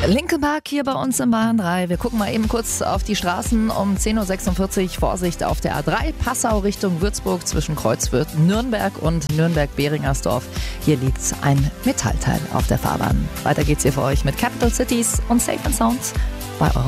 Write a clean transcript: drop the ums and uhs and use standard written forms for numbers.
Linke Park hier bei uns im Bayern 3. Wir gucken mal eben kurz auf die Straßen um 10.46 Uhr. Vorsicht auf der A3 Passau Richtung Würzburg zwischen Kreuzwürth, Nürnberg und Nürnberg-Beringersdorf. Hier liegt ein Metallteil auf der Fahrbahn. Weiter geht's hier für euch mit Capital Cities und Safe & Sound bei eurer